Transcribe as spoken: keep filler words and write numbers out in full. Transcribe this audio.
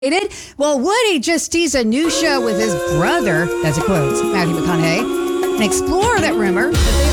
Well, would he just tease a new show with his brother, that's a quote, Matthew McConaughey, and explore that rumor that they